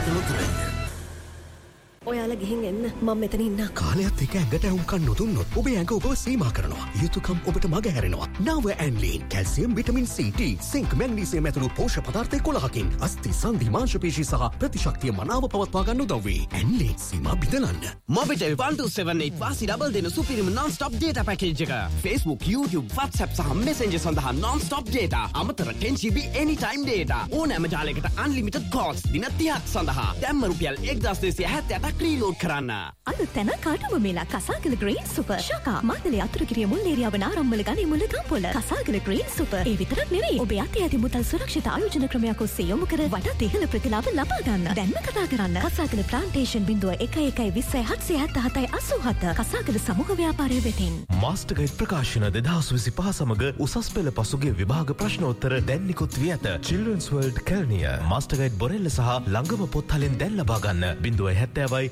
කළොත් වෙන්නේ. ඔයාලා ගිහින් එන්න මම මෙතන ඉන්නම්. කාලයත් එක්ක ඇඟට උම්කන් නොදුන්නොත් ඔබේ ඇඟ ඔබව සීමා කරනවා. යුතුයකම් ඔබට මගහැරෙනවා. නව ඇන්ලීන් calcium vitamin C T sync magnesium ඇතුළු පෝෂක පදාර්ථ 11කින් අස්ථි සංධි මාංශපේශී සහ ප්‍රතිශක්තිය මනාව පවත්වා ගන්න උදව් වේ. ඇන්ලීන් සීමා බිඳලන්න. Mobitel 1278 වාසි ඩබල් දෙන සුපිරිම non-stop data package එක. Facebook, YouTube, WhatsApp සහ Messenger සඳහා non-stop data. අමතර 10GB anytime data. ඕනෑම ජාලයකට unlimited calls දින 30ක් සඳහා. දැම්ම රුපියල් 1278 ක්‍රීලෝඩ් කරන්න. අලුත් තැන කාටුම මේලා කසාගල ග්‍රීන් සුපර් ශාකා මාතලේ අතුරුගිරිය මුල් ඒරියාව නාරම්මල ගනි මුල ගම්පොළ කසාගල ග්‍රීන් සුපර් ඒ විතරක් නෙවෙයි ඔබේ අතේ ඇති මුදල් සුරක්ෂිත ආයෝජන ක්‍රමයක් ඔස්සේ යොමු කර වටා ඉහළ ප්‍රතිලාභ ලබා ගන්න. දැන්ම කතා කරන්න කසාගල ප්ලාන්ටේෂන් 0112078787 කසාගල සමූහ ව්‍යාපාරය වෙතින්. මාස්ටර් ගයිඩ් ප්‍රකාශන 2025 සමග උසස් පෙළ පසුගිය විභාග ප්‍රශ්නෝත්තර දැන් නිකුත් වී ඇත. Children's World Kelniya master guide බොරෙල්ල සහ ළඟම පොත්හලෙන් දැන් ලබා ගන්න 070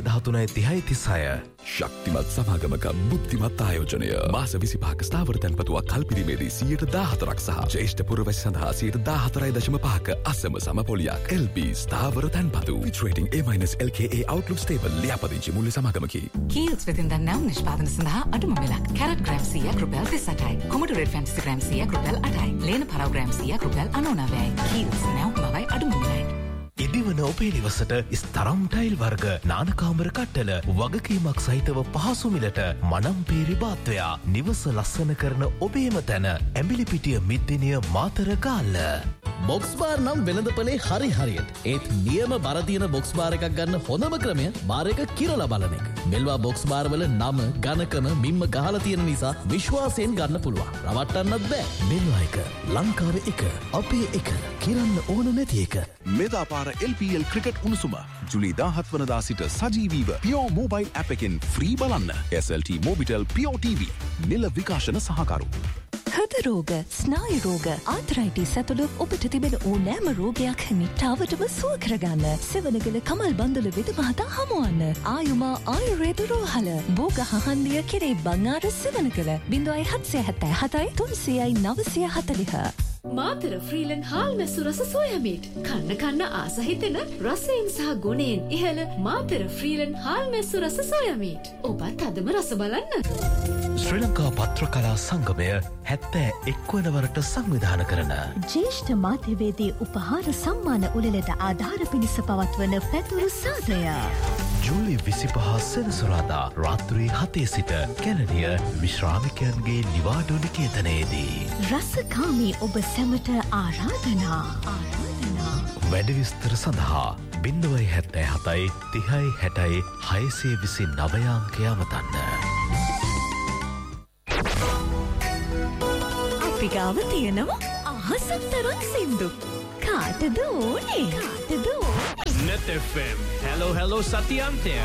313 ශක්තිමත් සමාගමක බුද්ධිමත් ආයෝජනය මාස 25ක ස්ථාවර තැන්පතුවක් කල්පිරීමේදී 14% සහ ජ්‍යෙෂ්ඨ පුරවැසි සඳහා 14.5ක අසම සම පොලියක් LB ස්ථාවර තැන්පතු with rating A-LKA outlook stable ලියාපදිංචි මුල්‍ය සමාගමකි. Kiehl's වෙතින් දැන් නිෂ්පාදන සඳහා අඩුම මිලක්. කැරට් ග්‍රෑම් 100ක් රුපියල් 38යි. කොමඩෝ රෙඩ් ෆැන්ටසි ග්‍රෑම් 100ක් රුපියල් 8යි. ලේන පරාව ග්‍රෑම් 100ක් රුපියල් 99යි. Kiehl's නැවුමවයි අඩුම මිලයි. ඉදිවන ඔබේ නිවසට ස්තරම් ටයිල් වර්ග නානකාමර කට්ටල වගකීමක් සහිතව පහසු මිලට මනම්පේරි බාත්වයා නිවස ලස්සන කරන ඔබේම තැන ඇඹිලිපිටිය මිද්දිනිය මාතර ගාල්ල. බොක්ස් බාර් නම් වෙළඳපොලේ හරි හරියට. ඒත් නියම බර තියෙන බොක්ස් බාර් එකක් ගන්න හොඳම ක්‍රමය බාර් එක කිරලා බලන එක. මෙල්වා බොක්ස් බාර් වල නම, ඝනකම, මිම්ම ගහලා තියෙන නිසා විශ්වාසයෙන් ගන්න පුළුවන්. රවට්ටන්නත් බෑ. මෙල්වා එක, ලංකාවේ එක, අපේ එක, කිරන්න ඕන නැති එක. මෙදාපාර LPL ක්‍රිකට් උණුසුම ජුලි 17 වනදා සිට සජීවීව පියෝ මොබයිල් ඇප් එකෙන් ෆ්‍රී බලන්න. SLT Mobitel Pure TV නිල විකාශන සහකරු. හෘද රෝග, ස්නායු රෝග, ආතරයිටිස් ඇතුළු ඔබට තිබෙන ඕනෑම රෝගයක් නිට්ටාවටම සුව කරගන්න සෙවණගල කමල් බන්දුල විද මහතා හමුවන්න. ආයුමා ආයුර්වේද රෝහල බෝග හහන්දිය කෙරේ බංආර සෙවණගල 0777 300යි 940. මාතර ෆ්‍රීලන් හාල් මැස්සු රස සෝයා මීට් කන්න ආස හිතෙන රසයෙන් සහ ගුණයෙන් ඉහළ මාතර ෆ්‍රීලන් හාල් මැස්සු රස සෝයා මීට්. ඔබත් අදම රස බලන්න. ශ්‍රී ලංකා පත්‍රකලා සංගමය 71 වන වරට සංවිධානය කරන ජ්‍යෙෂ්ඨ මාධ්‍යවේදී උපහාර සම්මාන උළෙලට ආධාර පිණිස පවත්වන පැතුරු සාදය ජූලි 25 සෙනසුරාදා රාත්‍රී 7 සිට කැලණිය විශ්‍රාමිකයන්ගේ නිවාඩු නිකේතනයේදී රසකාමී ඔබ සැමට ආරාධනා. වැඩ විස්තර සඳහා 077 30 60 629 අංකය අමතන්න. අපි ගාව තියෙනවා අහසක් තරම් සින්දු. කාටද ඕනේ? Net FM. Hello, hello, Satyante.